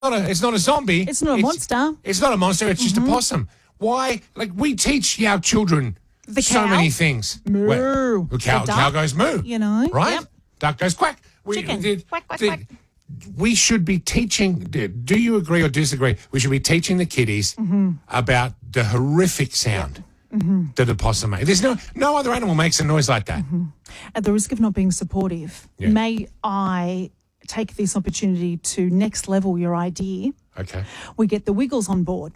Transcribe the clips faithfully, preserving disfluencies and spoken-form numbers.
not a, it's not a zombie. It's not a it's, monster. It's not a monster. It's just mm-hmm. a possum. Why? Like, we teach our children the so cow? many things. Moo. Well, the cow, the cow goes moo. You know. Right? Yep. Duck goes quack. We, Chicken. Did, quack, quack, did, quack. We should be teaching, do you agree or disagree? We should be teaching the kiddies mm-hmm. about the horrific sound mm-hmm. that a possum makes. There's no, no other animal makes a noise like that. Mm-hmm. At the risk of not being supportive, yeah. may I take this opportunity to next level your idea? Okay. We get the Wiggles on board.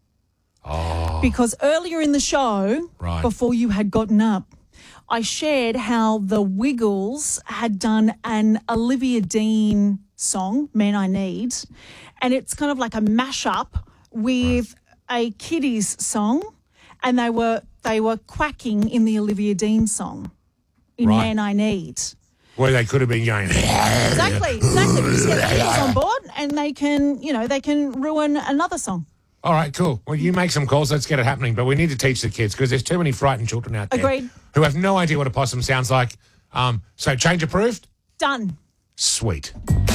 Oh. Because earlier in the show, right. before you had gotten up, I shared how the Wiggles had done an Olivia Dean song, Man I Need, and it's kind of like a mashup with right. a kiddies song, and they were they were quacking in the Olivia Dean song in right. Man I Need. Where they could have been going. Exactly, exactly. We just get the Wiggles on board, and they can, you know, they can ruin another song. All right, cool. Well, you make some calls. Let's get it happening. But we need to teach the kids because there's too many frightened children out there. Agreed. Who have no idea what a possum sounds like. Um, so change approved? Done. Sweet.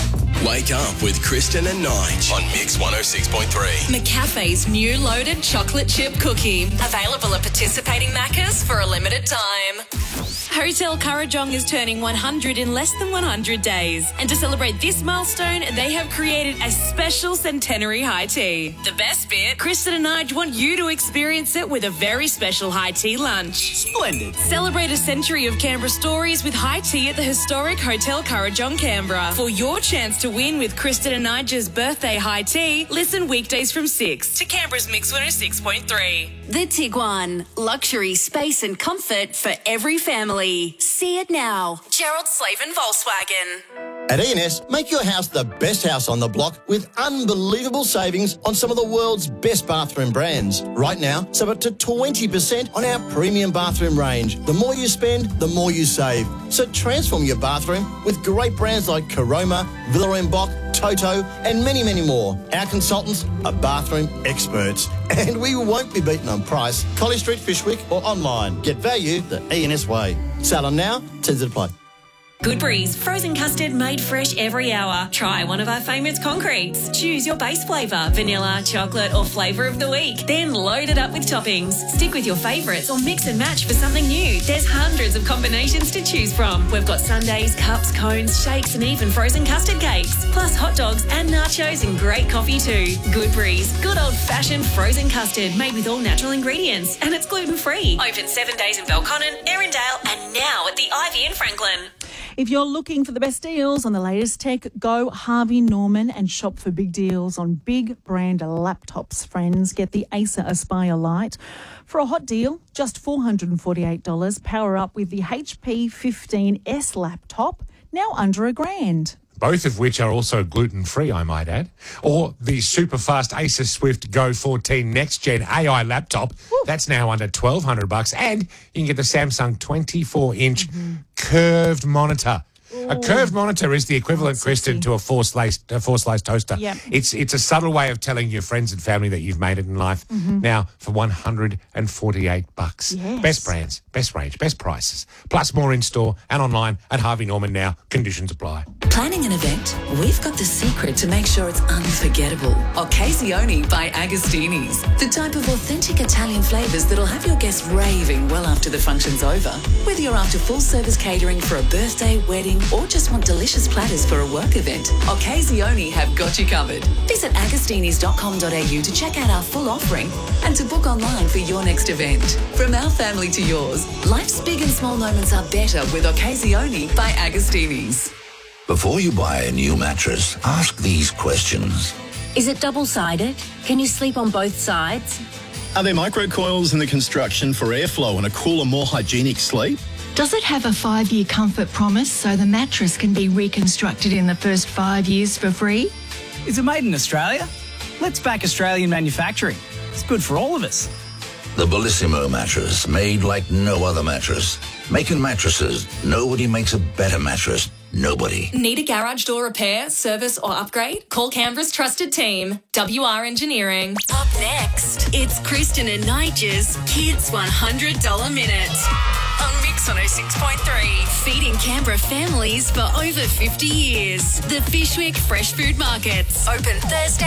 Wake up with Kristen and Nige on Mix one oh six point three. McCafe's new loaded chocolate chip cookie. Available at participating Maccas for a limited time. Hotel Kurrajong is turning one hundred in less than one hundred days. And to celebrate this milestone, they have created a special centenary high tea. The best bit, Kristen and Nige want you to experience it with a very special high tea lunch. Splendid. Celebrate a century of Canberra stories with high tea at the historic Hotel Kurrajong, Canberra. For your chance to win with Kristen and Nige's birthday high tea, listen weekdays from six to Canberra's Mix one oh six point three. The Tiguan. Luxury, space and comfort for every family. See it now. Gerald Slavin Volkswagen. At E N S, make your house the best house on the block with unbelievable savings on some of the world's best bathroom brands. Right now, save up to twenty percent on our premium bathroom range. The more you spend, the more you save. So transform your bathroom with great brands like Caroma, Villa en Bock, Toto, and many, many more. Our consultants are bathroom experts, and we won't be beaten on price. College Street, Fishwick, or online. Get value the E N S way. Sale on now, terms apply. Good Breeze, frozen custard made fresh every hour. Try one of our favourite concretes. Choose your base flavour, vanilla, chocolate or flavour of the week. Then load it up with toppings. Stick with your favourites or mix and match for something new. There's hundreds of combinations to choose from. We've got sundaes, cups, cones, shakes and even frozen custard cakes. Plus hot dogs and nachos and great coffee too. Good Breeze, good old-fashioned frozen custard made with all natural ingredients and it's gluten-free. Open seven days in Belconnen, Erindale and now at the Ivy in Franklin. If you're looking for the best deals on the latest tech, go Harvey Norman and shop for big deals on big brand laptops, friends. Get the Acer Aspire Lite for a hot deal, just four hundred forty-eight dollars. Power up with the H P fifteen S laptop, now under a grand. Both of which are also gluten-free, I might add. Or the super-fast Acer Swift Go fourteen next-gen A I laptop. Ooh. That's now under twelve hundred bucks. And you can get the Samsung twenty-four inch mm-hmm. curved monitor. Ooh. A curved monitor is the equivalent, oh, Kristen, to a four-sliced a four-sliced toaster. Yep. It's it's a subtle way of telling your friends and family that you've made it in life. Mm-hmm. Now, for one hundred forty-eight bucks. Yes. Best brands, best range, best prices. Plus more in-store and online at Harvey Norman now. Conditions apply. Planning an event? We've got the secret to make sure it's unforgettable. Occasioni by Agostini's. The type of authentic Italian flavours that'll have your guests raving well after the function's over. Whether you're after full-service catering for a birthday, wedding, or just want delicious platters for a work event, Occasioni have got you covered. Visit agostinis dot com dot a u to check out our full offering and to book online for your next event. From our family to yours, life's big and small moments are better with Occasioni by Agostini's. Before you buy a new mattress, ask these questions. Is it double-sided? Can you sleep on both sides? Are there microcoils in the construction for airflow and a cooler, more hygienic sleep? Does it have a five-year comfort promise so the mattress can be reconstructed in the first five years for free? Is it made in Australia? Let's back Australian manufacturing. It's good for all of us. The Bellissimo mattress, made like no other mattress. Making mattresses, nobody makes a better mattress. Nobody. Need a garage door repair, service or upgrade? Call Canberra's trusted team, W R Engineering. Up next, it's Kristen and Nigel's Kids one hundred dollars Minute on Mix one oh six point three. Feeding Canberra families for over fifty years. The Fishwick Fresh Food Markets, open Thursday